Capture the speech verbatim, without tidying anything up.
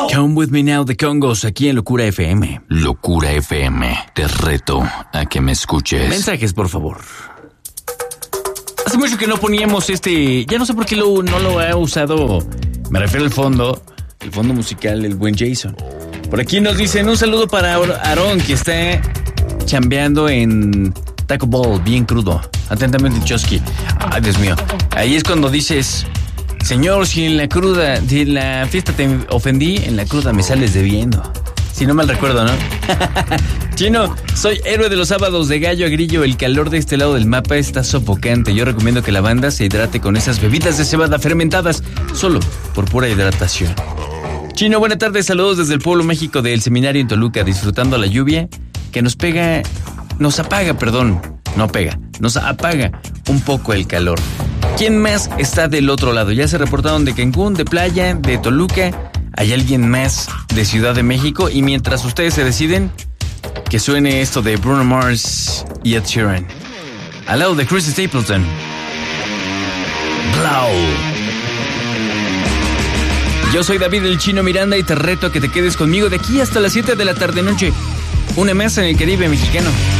Come with me now, The Congos, aquí en Locura F M. Locura F M, te reto a que me escuches. Mensajes, por favor. Hace mucho que no poníamos este... Ya no sé por qué lo, no lo ha usado. Me refiero al fondo, el fondo musical, el buen Jason. Por aquí nos dicen un saludo para Aarón, que está chambeando en Taco Ball, bien crudo. Atentamente, Chosky. Ay, Dios mío. Ahí es cuando dices... Señor, si en la cruda, si en la fiesta te ofendí, en la cruda me sales debiendo. Si no mal recuerdo, ¿no? Chino, soy héroe de los sábados de gallo a grillo. El calor de este lado del mapa está sofocante. Yo recomiendo que la banda se hidrate con esas bebidas de cebada fermentadas, solo por pura hidratación. Chino, buenas tardes, saludos desde el pueblo México del Seminario en Toluca, disfrutando la lluvia que nos pega, nos apaga, perdón, no pega, nos apaga un poco el calor. ¿Quién más está del otro lado? Ya se reportaron de Cancún, de Playa, de Toluca. ¿Hay alguien más de Ciudad de México? Y mientras ustedes se deciden, que suene esto de Bruno Mars y Ed Sheeran. Al lado de Chris Stapleton. Blau. Yo soy David el Chino Miranda y te reto a que te quedes conmigo de aquí hasta las siete de la tarde noche. Una más en el Caribe mexicano.